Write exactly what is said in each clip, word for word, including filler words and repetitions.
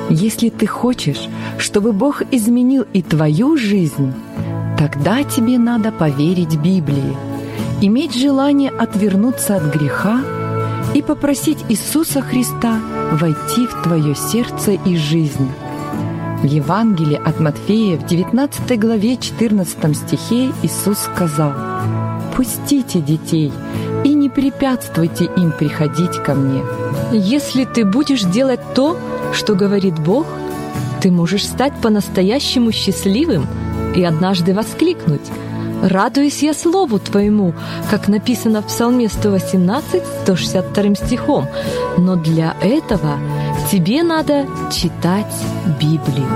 Если ты хочешь, чтобы Бог изменил и твою жизнь, тогда тебе надо поверить Библии, иметь желание отвернуться от греха и попросить Иисуса Христа войти в твое сердце и жизнь. В Евангелии от Матфея в девятнадцатой главе четырнадцатом стихе Иисус сказал: «Пустите детей и не препятствуйте им приходить ко мне». Если ты будешь делать то, что говорит Бог, ты можешь стать по-настоящему счастливым и однажды воскликнуть: «Радуюсь я слову Твоему», как написано в Псалме сто восемнадцать, сто шестьдесят вторым стихом. Но для этого тебе надо читать Библию.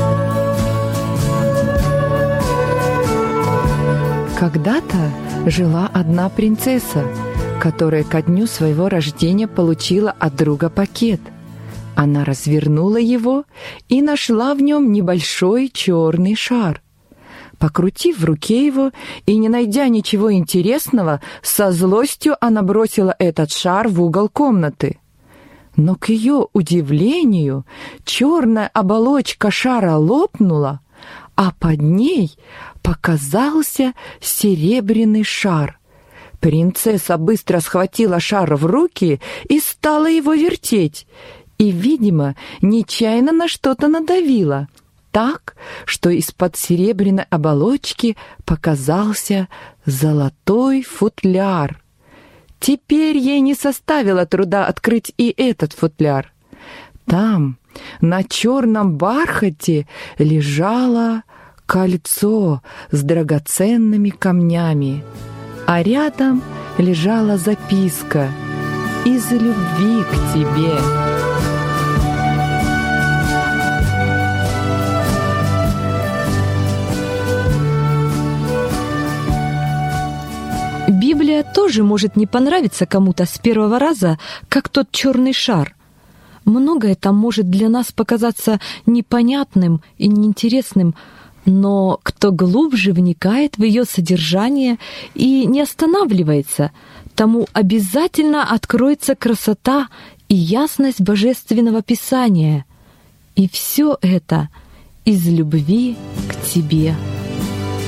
Когда-то жила одна принцесса, которая ко дню своего рождения получила от друга пакет. Она развернула его и нашла в нем небольшой черный шар. Покрутив в руке его и не найдя ничего интересного, со злостью она бросила этот шар в угол комнаты. Но к ее удивлению черная оболочка шара лопнула, а под ней показался серебряный шар. Принцесса быстро схватила шар в руки и стала его вертеть, и, видимо, нечаянно на что-то надавила, так, что из-под серебряной оболочки показался золотой футляр. Теперь ей не составило труда открыть и этот футляр. Там, на черном бархате, лежало кольцо с драгоценными камнями, а рядом лежала записка: «Из любви к тебе». Библия тоже может не понравиться кому-то с первого раза, как тот черный шар. Многое там может для нас показаться непонятным и неинтересным, но кто глубже вникает в ее содержание и не останавливается, тому обязательно откроется красота и ясность Божественного Писания. И все это из любви к тебе.